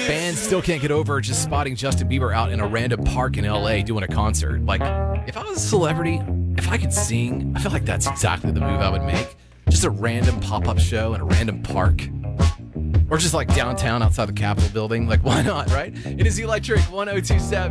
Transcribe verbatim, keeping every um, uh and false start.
Fans still can't get over just spotting Justin Bieber out in a random park in L A doing a concert. Like, if I was a celebrity, if I could sing, I feel like that's exactly the move I would make. Just a random pop-up show in a random park. Or just like downtown outside the Capitol building. Like, why not, right? It is Electric one oh two point seven.